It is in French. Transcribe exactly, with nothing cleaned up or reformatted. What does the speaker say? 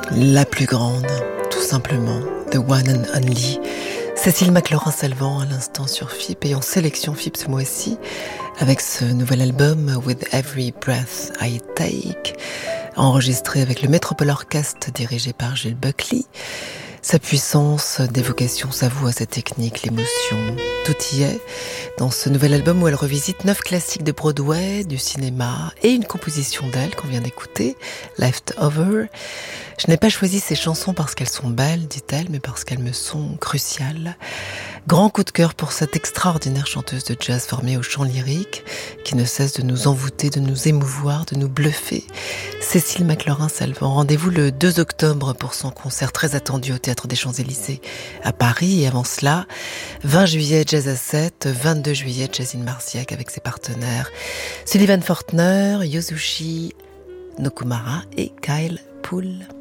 La plus grande, tout simplement, The One and Only. Cécile McLaurin-Salvant à l'instant sur F I P et en sélection F I P ce mois-ci avec ce nouvel album With Every Breath I Take, enregistré avec le Metropole Orchestre dirigé par Jules Buckley. Sa puissance d'évocation, sa voix, sa technique, l'émotion, tout y est dans ce nouvel album où elle revisite neuf classiques de Broadway, du cinéma et une composition d'elle qu'on vient d'écouter, Leftover. Je n'ai pas choisi ces chansons parce qu'elles sont belles, dit-elle, mais parce qu'elles me sont cruciales. Grand coup de cœur pour cette extraordinaire chanteuse de jazz formée au chant lyrique, qui ne cesse de nous envoûter, de nous émouvoir, de nous bluffer. Cécile McLaurin-Salvant, rendez-vous le deux octobre pour son concert très attendu au Théâtre des Champs-Élysées à Paris. Et avant cela, vingt juillet, Jazz à sept, vingt-deux juillet, Jazz in Marciac avec ses partenaires Sullivan Fortner, Yosushi Nokumara et Kyle Poole.